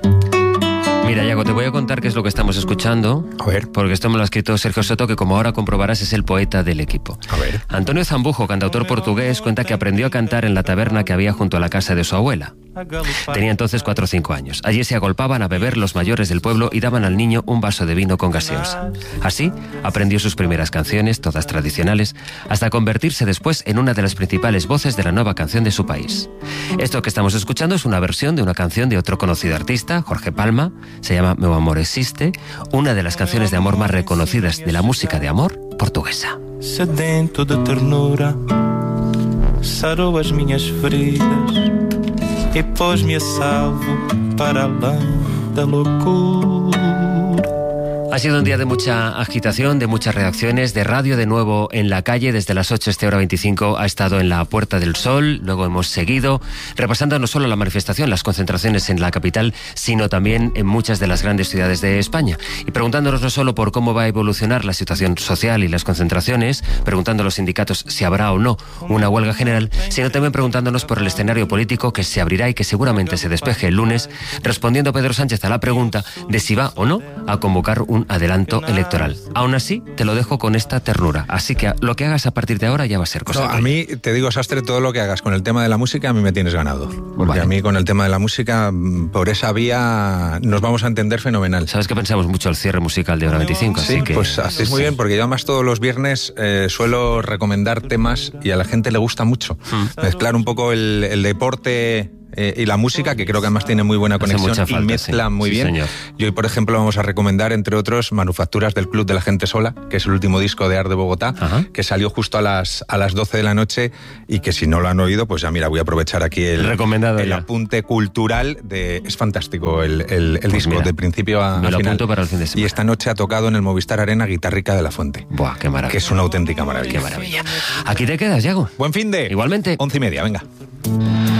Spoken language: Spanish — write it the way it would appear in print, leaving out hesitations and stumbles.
Mira, Yago, te voy a contar qué es lo que estamos escuchando. A ver. Porque esto me lo ha escrito Sergio Soto, que como ahora comprobarás es el poeta del equipo. A ver. Antonio Zambujo, cantautor portugués, cuenta que aprendió a cantar en la taberna que había junto a la casa de su abuela. Tenía entonces 4 o 5 años. Allí se agolpaban a beber los mayores del pueblo y daban al niño un vaso de vino con gaseosa. Así aprendió sus primeras canciones, todas tradicionales, hasta convertirse después en una de las principales voces de la nueva canción de su país. Esto que estamos escuchando es una versión de una canción de otro conocido artista, Jorge Palma. Se llama Meu amor existe, una de las canciones de amor más reconocidas de la música de amor portuguesa. Sedento de ternura, sarou as minhas feridas e pôs-me a salvo para além da loucura. Ha sido un día de mucha agitación, de muchas reacciones, de radio de nuevo en la calle. Desde las 8, hora 25, ha estado en la Puerta del Sol. Luego hemos seguido repasando no solo la manifestación, las concentraciones en la capital, sino también en muchas de las grandes ciudades de España. Y preguntándonos no solo por cómo va a evolucionar la situación social y las concentraciones, preguntando a los sindicatos si habrá o no una huelga general, sino también preguntándonos por el escenario político que se abrirá y que seguramente se despeje el lunes, respondiendo Pedro Sánchez a la pregunta de si va o no a convocar un adelanto electoral. Aún así, te lo dejo con esta ternura. Así que lo que hagas a partir de ahora ya va a ser cosa. No, a mí, te digo, Sastre, todo lo que hagas con el tema de la música, a mí me tienes ganado. Porque vale. A mí con el tema de la música, por esa vía nos vamos a entender fenomenal. Sabes que pensamos mucho el cierre musical de hora 25. Sí, así que pues hacéis muy bien, porque yo además todos los viernes suelo recomendar temas y a la gente le gusta mucho. Mezclar un poco el deporte y la música, que creo que además tiene muy buena conexión falta, y mezcla muy bien. Señor. Y hoy, por ejemplo, vamos a recomendar, entre otros, Manufacturas del Club de la Gente Sola, que es el último disco de Art de Bogotá, que salió justo a las 12 de la noche y que si no lo han oído, pues ya mira, voy a aprovechar aquí el apunte cultural. Es fantástico el pues disco, mira, de principio a me lo final. Apunto para el fin de semana. Y esta noche ha tocado en el Movistar Arena Guitarrica de la Fuente. Buah, qué maravilla. Que es una auténtica maravilla. Qué maravilla. Aquí te quedas, Yago. Buen fin de. Igualmente. 11:30, venga.